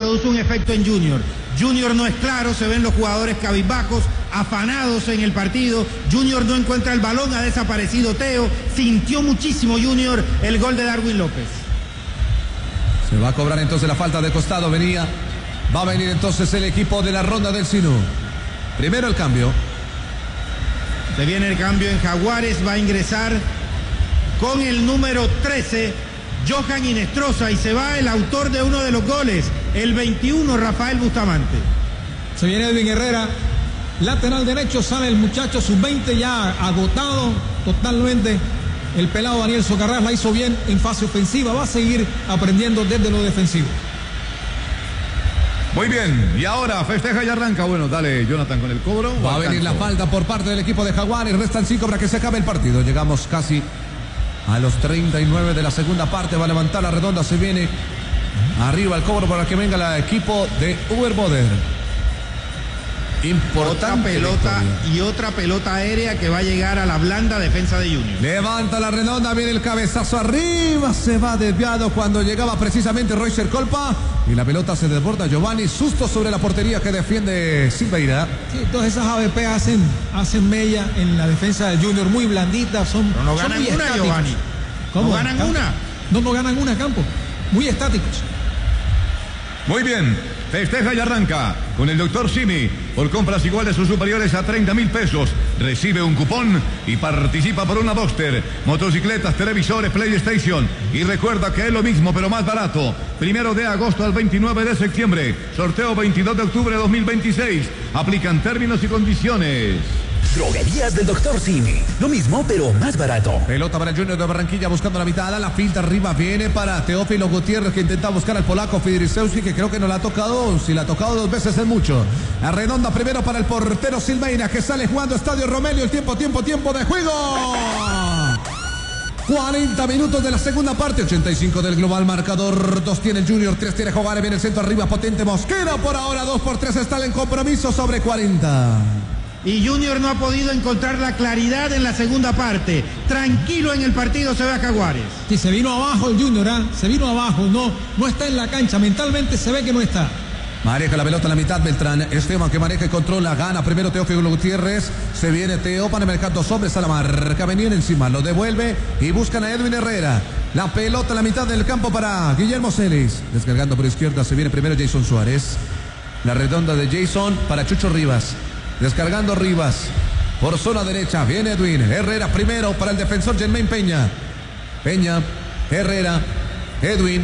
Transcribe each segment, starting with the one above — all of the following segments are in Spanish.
produce un efecto en Junior. Junior no es claro, se ven los jugadores cabizbajos, afanados en el partido. Junior no encuentra el balón, ha desaparecido Teo. Sintió muchísimo Junior el gol de Darwin López. Se va a cobrar entonces la falta de costado, va a venir entonces el equipo de la ronda del Sinú. Primero el cambio. Se viene el cambio en Jaguares, va a ingresar con el número 13, Johan Inestrosa, y se va el autor de uno de los goles, el 21, Rafael Bustamante. Se viene Edwin Herrera, lateral derecho, sale el muchacho sub-20 ya agotado totalmente. El pelado Daniel Socarrás la hizo bien en fase ofensiva, va a seguir aprendiendo desde lo defensivo. Muy bien, y ahora festeja y arranca. Bueno, dale Jonathan con el cobro. Va a venir la falta por parte del equipo de Jaguares. Restan 5 para que se acabe el partido. Llegamos casi a los 39 de la segunda parte. Va a levantar la redonda, se viene arriba el cobro para que venga el equipo de Uber Boder. Importante pelota y otra pelota aérea que va a llegar a la blanda defensa de Junior. Levanta la redonda, viene el cabezazo arriba, se va desviado cuando llegaba precisamente Roycer Colpa y la pelota se desborda. Giovanni, susto sobre la portería que defiende Silveira. Sí, todas esas AVP hacen mella en la defensa de Junior, muy blanditas, pero no ganan una, estáticos. Giovanni. ¿Cómo? ¿No ganan una? No ganan una, Campo. Muy estáticos. Muy bien, festeja y arranca con el doctor Simi. Por compras iguales o superiores a 30.000 pesos, recibe un cupón y participa por una Boxster, motocicletas, televisores, PlayStation. Y recuerda que es lo mismo pero más barato. 1 de agosto al 29 de septiembre. Sorteo 22 de octubre de 2026. Aplican términos y condiciones. Droguerías del Dr. Simi. Lo mismo, pero más barato. Pelota para Junior de Barranquilla buscando la mitad. La finta arriba viene para Teófilo Gutiérrez, que intenta buscar al polaco Fidrisewski, que creo que no la ha tocado. Si la ha tocado 2 veces es mucho. La redonda primero para el portero Silveira, que sale jugando Estadio Romelio. El tiempo de juego. 40 minutos de la segunda parte, 85 del global marcador. 2 tiene el Junior, 3 tiene Jaguares. Viene el centro arriba, potente Mosquera. Por ahora 2-3 está en compromiso sobre 40. Y Junior no ha podido encontrar la claridad en la segunda parte. Tranquilo en el partido se ve a Jaguares. Sí, se vino abajo el Junior, se vino abajo, no está en la cancha, mentalmente se ve que no está. Maneja la pelota en la mitad Beltrán. Esteban que maneja y controla. Gana primero Teófilo Gutiérrez. Se viene Teo para marcar 2 hombres a la marca. Venir encima. Lo devuelve y buscan a Edwin Herrera. La pelota en la mitad del campo para Guillermo Celis. Descargando por izquierda. Se viene primero Jason Suárez. La redonda de Jason para Chucho Rivas. Descargando Rivas. Por zona derecha. Viene Edwin Herrera primero para el defensor Germain Peña. Peña. Herrera. Edwin.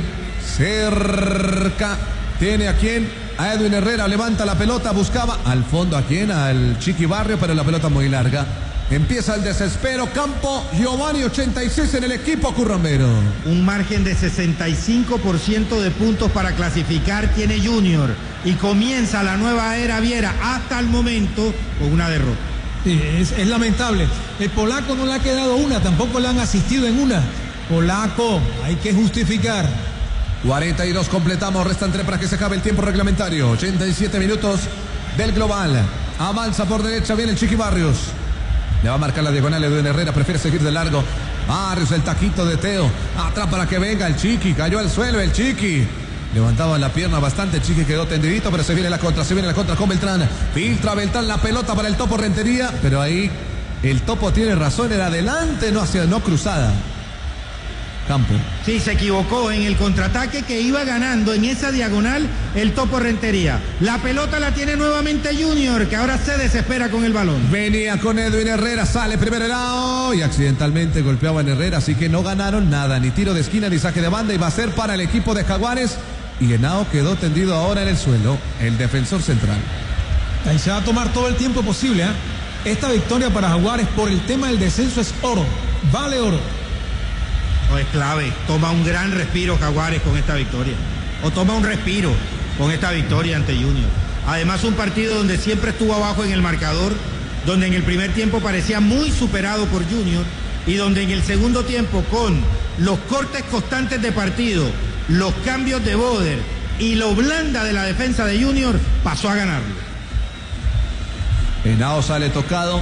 Cerca. Tiene a quién. A Edwin Herrera, levanta la pelota, buscaba al fondo a quién, al Chiqui Barrio, pero la pelota muy larga. Empieza el desespero, campo, Giovanni 86 en el equipo currambero. Un margen de 65% de puntos para clasificar tiene Junior y comienza la nueva era Viera hasta el momento con una derrota. Sí, es lamentable. El polaco no le ha quedado una, tampoco le han asistido en una. Polaco, hay que justificar. 42 completamos, restan 3 para que se acabe el tiempo reglamentario. 87 minutos del global. Avanza por derecha, viene el Chiqui Barrios. Le va a marcar la diagonal Edwin Herrera, prefiere seguir de largo. Barrios, el taquito de Teo. Atrás para que venga el Chiqui, cayó al suelo el Chiqui. Levantaba la pierna bastante, el Chiqui quedó tendidito, pero se viene la contra con Beltrán. Filtra Beltrán la pelota para el Topo Rentería, pero ahí el Topo tiene razón, era adelante, no cruzada. Campo. Sí, se equivocó en el contraataque que iba ganando en esa diagonal el Topo Rentería. La pelota la tiene nuevamente Junior, que ahora se desespera con el balón. Venía con Edwin Herrera, sale primero Henao y accidentalmente golpeaba en Herrera, así que no ganaron nada, ni tiro de esquina ni saque de banda, y va a ser para el equipo de Jaguares. Y Henao quedó tendido ahora en el suelo, el defensor central. Ahí se va a tomar todo el tiempo posible, Esta victoria para Jaguares por el tema del descenso es oro, vale oro. No es clave, toma un gran respiro Jaguares con esta victoria, o toma un respiro con esta victoria ante Junior. Además un partido donde siempre estuvo abajo en el marcador, donde en el primer tiempo parecía muy superado por Junior y donde en el segundo tiempo, con los cortes constantes de partido, los cambios de Boder y lo blanda de la defensa de Junior, pasó a ganarlo. Henao sale tocado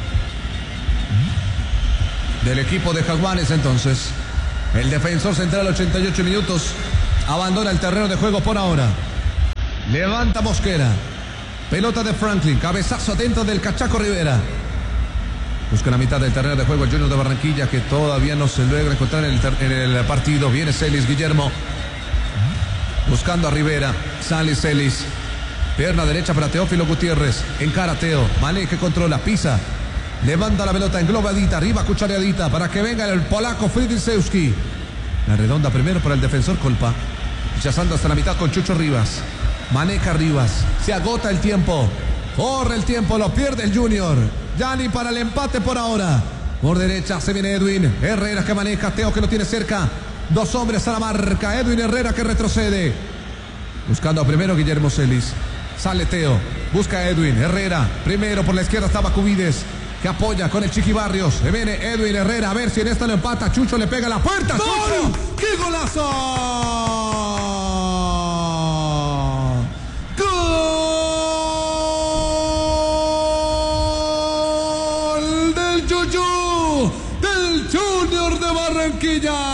del equipo de Jaguares entonces. El defensor central, 88 minutos, abandona el terreno de juego por ahora. Levanta Mosquera. Pelota de Franklin. Cabezazo dentro del Cachaco Rivera. Busca la mitad del terreno de juego el Junior de Barranquilla, que todavía no se logra encontrar en el partido. Viene Celis, Guillermo. Buscando a Rivera. Sale Celis. Pierna derecha para Teófilo Gutiérrez. Encara Teo. Mané que controla. Pisa. Levanta la pelota englobadita. Arriba cuchareadita para que venga el polaco Friedrichsewski. La redonda primero para el defensor Colpa. Rechazando hasta la mitad con Chucho Rivas. Maneja Rivas. Se agota el tiempo. Corre el tiempo. Lo pierde el Junior. Ya ni para el empate por ahora. Por derecha se viene Edwin Herrera que maneja. Teo que lo tiene cerca. Dos hombres a la marca. Edwin Herrera que retrocede. Buscando primero Guillermo Celis. Sale Teo. Busca a Edwin Herrera. Primero por la izquierda estaba Cubides, que apoya con el Chiqui Barrios. Se viene Edwin Herrera. A ver si en esta lo empata. Chucho le pega la puerta. ¡Gol! ¡Chucho! ¡Qué golazo! Junior de Barranquilla.